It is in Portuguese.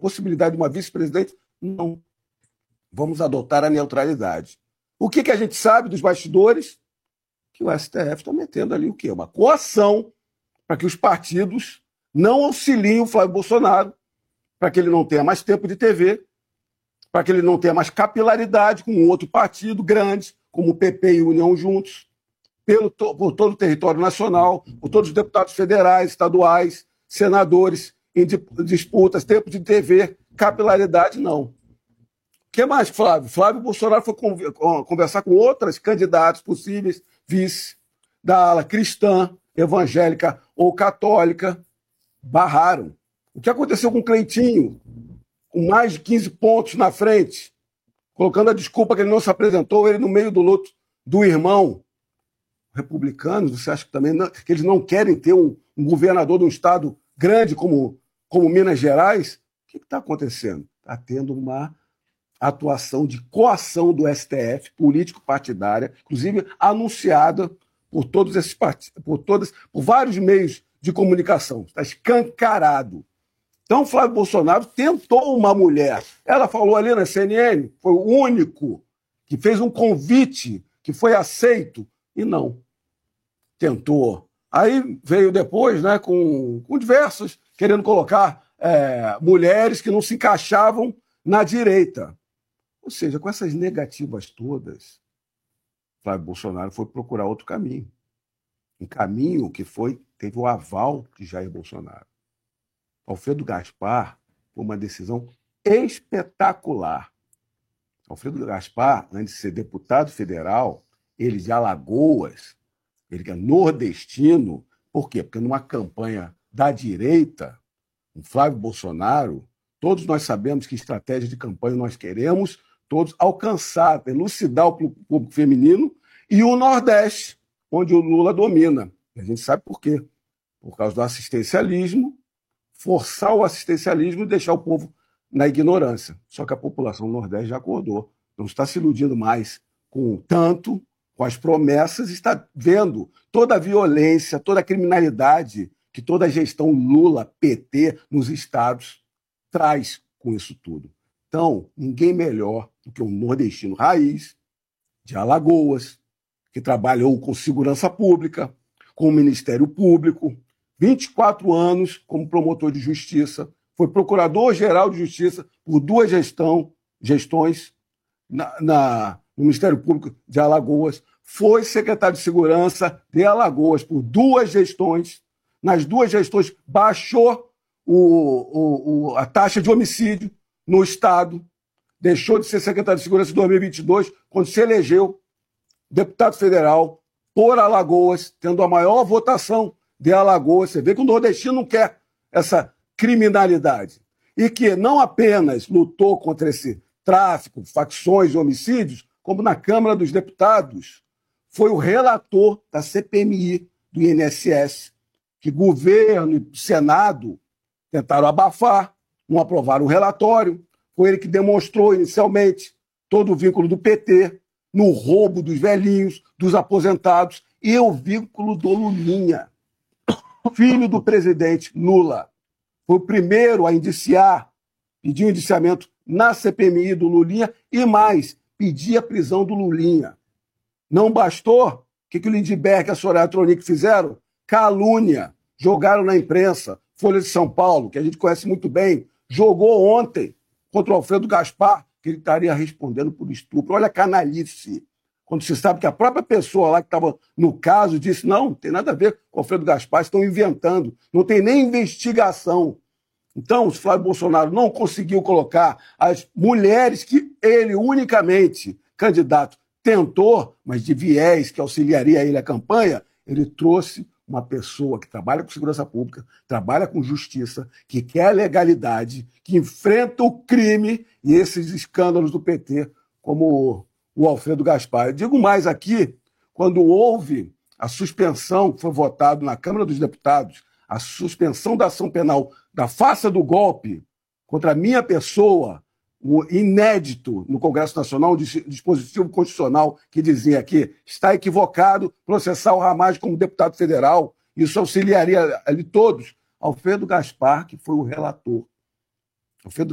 possibilidade de uma vice-presidente? Não. Vamos adotar a neutralidade. O que a gente sabe dos bastidores? Que o STF está metendo ali o quê? Uma coação para que os partidos não auxiliem o Flávio Bolsonaro, para que ele não tenha mais tempo de TV, para que ele não tenha mais capilaridade com um outro partido grande, como o PP e a União juntos, por todo o território nacional, por todos os deputados federais, estaduais, senadores em disputas, tempo de TV, capilaridade não. O que mais, Flávio? Flávio Bolsonaro foi conversar com outras candidatas possíveis, vice, da ala cristã, evangélica ou católica, barraram. O que aconteceu com o Cleitinho, com mais de 15 pontos na frente, colocando a desculpa que ele não se apresentou, ele no meio do luto do irmão. Republicanos, você acha que também que eles não querem ter um governador de um estado grande como Minas Gerais? O que está acontecendo? Está tendo uma atuação de coação do STF, político-partidária, inclusive anunciada por todos esses partidos, por vários meios de comunicação. Está escancarado. Então, Flávio Bolsonaro tentou uma mulher. Ela falou ali na CNN, foi o único que fez um convite que foi aceito, e não. Tentou. Aí veio depois, né, com diversos, querendo colocar mulheres que não se encaixavam na direita. Ou seja, com essas negativas todas, Flávio Bolsonaro foi procurar outro caminho. Um caminho que teve o aval de Jair Bolsonaro. Alfredo Gaspar foi uma decisão espetacular. Alfredo Gaspar, antes de ser deputado federal, ele de Alagoas, ele é nordestino. Por quê? Porque numa campanha da direita, o Flávio Bolsonaro, todos nós sabemos que estratégia de campanha nós queremos todos alcançar, elucidar o público feminino e o Nordeste, onde o Lula domina. E a gente sabe por quê. Por causa do assistencialismo, forçar o assistencialismo e deixar o povo na ignorância. Só que a população do Nordeste já acordou. Não está se iludindo mais com as promessas, está vendo toda a violência, toda a criminalidade que toda a gestão Lula-PT nos estados traz com isso tudo. Então, ninguém melhor do que um nordestino raiz, de Alagoas, que trabalhou com segurança pública, com o Ministério Público, 24 anos como promotor de justiça, foi procurador-geral de justiça por duas gestões no Ministério Público de Alagoas, foi secretário de segurança de Alagoas por duas gestões. Nas duas gestões baixou a taxa de homicídio no Estado, deixou de ser secretário de segurança em 2022, quando se elegeu deputado federal por Alagoas, tendo a maior votação de Alagoas. Você vê que o nordestino não quer essa criminalidade. E que não apenas lutou contra esse tráfico, facções e homicídios, como na Câmara dos Deputados foi o relator da CPMI do INSS, que governo e Senado tentaram abafar, não aprovaram o relatório. Foi ele que demonstrou inicialmente todo o vínculo do PT no roubo dos velhinhos, dos aposentados, e o vínculo do Lulinha, filho do presidente Lula. Foi o primeiro a indiciar, pedir um indiciamento na CPMI do Lulinha e mais, pedir a prisão do Lulinha. Não bastou? O que o Lindbergh e a Soraya Tronic fizeram? Calúnia. Jogaram na imprensa. Folha de São Paulo, que a gente conhece muito bem, jogou ontem contra o Alfredo Gaspar, que ele estaria respondendo por estupro. Olha a canalice. Quando se sabe que a própria pessoa lá que estava no caso disse, não tem nada a ver com o Alfredo Gaspar, estão inventando, não tem nem investigação. Então, se Flávio Bolsonaro não conseguiu colocar as mulheres que ele unicamente, candidato, tentou, mas de viés que auxiliaria ele a campanha, ele trouxe uma pessoa que trabalha com segurança pública, trabalha com justiça, que quer a legalidade, que enfrenta o crime e esses escândalos do PT, como o Alfredo Gaspar. Eu digo mais aqui, quando houve a suspensão, que foi votado na Câmara dos Deputados, a suspensão da ação penal da farsa do golpe contra a minha pessoa, o inédito no Congresso Nacional, um dispositivo constitucional que dizia que está equivocado processar o Ramagem como deputado federal, isso auxiliaria ali todos. Alfredo Gaspar, que foi o relator. Alfredo